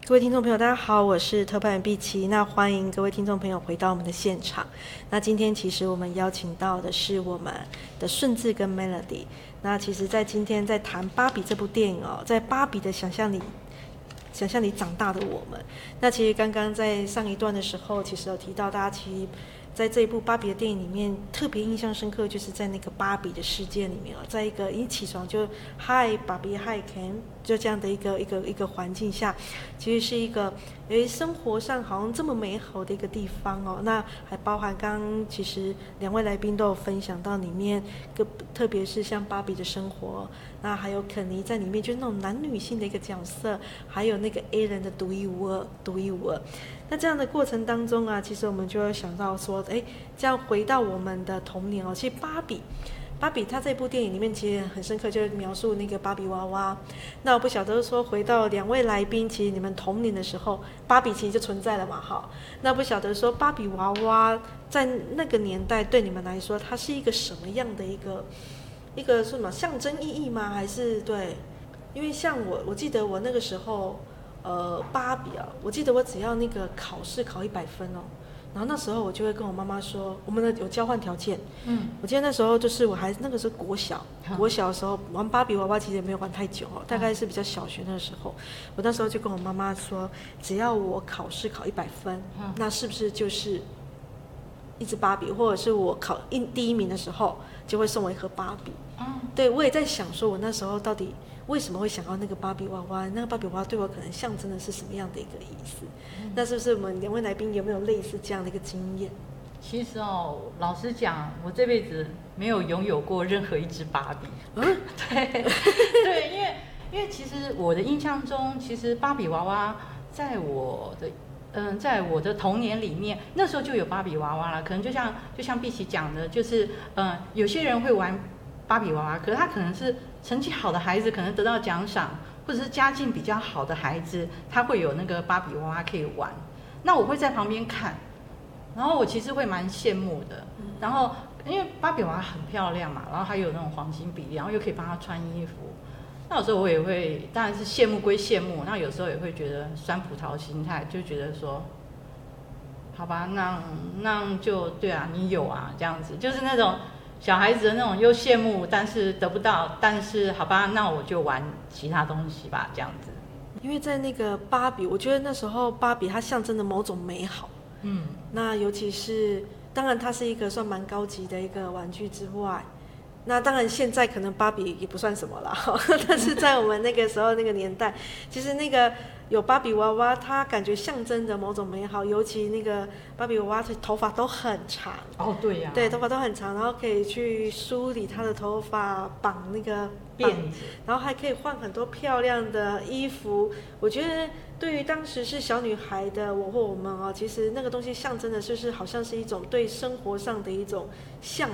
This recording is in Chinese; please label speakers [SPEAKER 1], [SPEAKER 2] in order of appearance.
[SPEAKER 1] 各位听众朋友，大家好，我是特派员碧琪。那欢迎各位听众朋友回到我们的现场。那今天其实我们邀请到的是我们的顺治跟 Melody。那其实，在今天在谈芭比这部电影哦，在芭比的想象里长大的我们。那其实刚刚在上一段的时候，其实有提到大家其实在这一部芭比的电影里面，特别印象深刻，就是在那个芭比的世界里面在一个一起床就嗨芭比嗨 Ken 就这样的一个环境下，其实是一个生活上好像这么美好的一个地方哦。那还包含刚刚其实两位来宾都有分享到里面，特别是像芭比的生活，那还有肯尼在里面就是那种男女性的一个角色，还有那个 A 人的独一无二。那这样的过程当中啊，其实我们就会想到说，这样回到我们的童年哦，其实芭比她这部电影里面其实很深刻，就是描述那个芭比娃娃。那我不晓得说回到两位来宾，其实你们童年的时候，芭比其实就存在了嘛，哈。那不晓得说芭比娃娃在那个年代对你们来说，它是一个什么样的一个什么象征意义吗？还是对？因为像我记得我那个时候。芭比啊，我记得我只要那个考试考100分哦，然后那时候我就会跟我妈妈说，我们的有交换条件。我记得那时候就是那个时候国小的时候玩芭比娃娃，其实也没有玩太久哦，大概是比较小学那时候。我那时候就跟我妈妈说，只要我考试考100分，那是不是就是一只芭比，或者是我考第一名的时候，就会送我一盒芭比。对，我也在想说，我那时候到底为什么会想要那个芭比娃娃？那个芭比娃娃对我可能象征的是什么样的一个意思？那是不是我们两位来宾有没有类似这样的一个经验？
[SPEAKER 2] 其实哦，老实讲，我这辈子没有拥有过任何一只芭比。对，因为其实我的印象中，其实芭比娃娃在我的童年里面，那时候就有芭比娃娃了。可能就像碧琪讲的，就是有些人会玩芭比娃娃，可是他可能是成绩好的孩子，可能得到奖赏，或者是家境比较好的孩子，他会有那个芭比娃娃可以玩。那我会在旁边看，然后我其实会蛮羡慕的。然后因为芭比娃娃很漂亮嘛，然后还有那种黄金比例，然后又可以帮她穿衣服。那有时候我也会，当然是羡慕归羡慕，那有时候也会觉得酸葡萄心态，就觉得说，好吧，那就对啊，你有啊，这样子，就是那种小孩子的那种又羡慕，但是得不到，但是好吧，那我就玩其他东西吧，这样子。
[SPEAKER 1] 因为在那个芭比，我觉得那时候芭比它象征的某种美好。那尤其是，当然它是一个算蛮高级的一个玩具之外，那当然现在可能芭比也不算什么啦，但是在我们那个时候那个年代，其实那个有芭比娃娃，它感觉象征着某种美好，尤其那个芭比娃娃的头发都很长。
[SPEAKER 2] 哦，对呀、
[SPEAKER 1] 对，头发都很长，然后可以去梳理她的头发，绑那个
[SPEAKER 2] 辫子，
[SPEAKER 1] 然后还可以换很多漂亮的衣服。我觉得对于当时是小女孩的我或我们其实那个东西象征的就是好像是一种对生活上的一种向